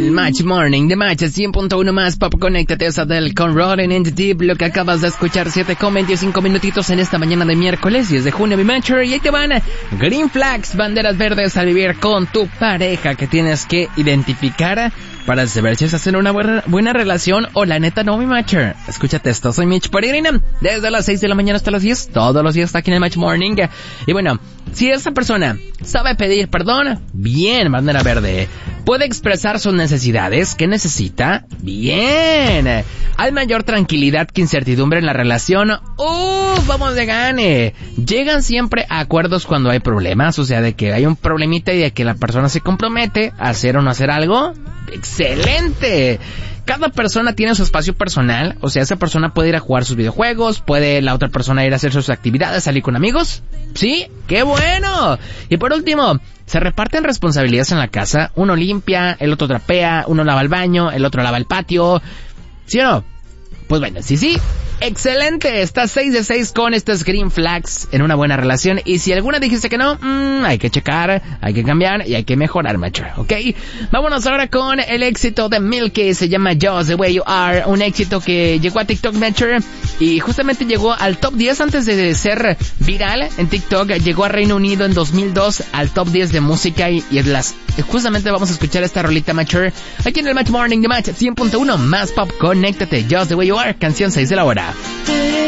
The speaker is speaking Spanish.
el Match Morning de Match 100.1 más Pop. Conéctate a Adele con Rolling in the Deep. Lo que acabas de escuchar, 7:25 minutitos en esta mañana de miércoles 10 de junio, mi Matcher. Y ahí te van Green Flags, banderas verdes al vivir con tu pareja que tienes que identificar para saber si estás en una buena relación o la neta no, mi Matcher. Escúchate esto, soy Mitch Peregrina, desde las 6 de la mañana hasta las 10, todos los días está aquí en el Match Morning. Y bueno, si esa persona sabe pedir perdón, bien, bandera verde. Puede expresar sus necesidades, ¿qué necesita? Bien. Hay mayor tranquilidad que incertidumbre en la relación, vamos de gane. Llegan siempre a acuerdos cuando hay problemas, o sea, de que hay un problemita y de que la persona se compromete a hacer o no hacer algo. ¡Excelente! Cada persona tiene su espacio personal, o sea, esa persona puede ir a jugar sus videojuegos, puede la otra persona ir a hacer sus actividades, salir con amigos. ¿Sí? ¡Qué bueno! Y por último, se reparten responsabilidades en la casa. Uno limpia, el otro trapea, uno lava el baño, el otro lava el patio. ¿Sí o no? Pues bueno, sí. Excelente, estás 6 de 6 con estas Green Flags en una buena relación. Y si alguna dijiste que no, hay que checar, hay que cambiar y hay que mejorar, macho, ¿ok? Vámonos ahora con el éxito de Milky, se llama Just the Way You Are. Un éxito que llegó a TikTok, macho, y justamente llegó al top 10 antes de ser viral en TikTok. Llegó a Reino Unido en 2002 al top 10 de música y justamente vamos a escuchar esta rolita, macho, aquí en el Match Morning de Match 100.1 más Pop. Conéctate, Just the Way You Are, canción 6 de la hora.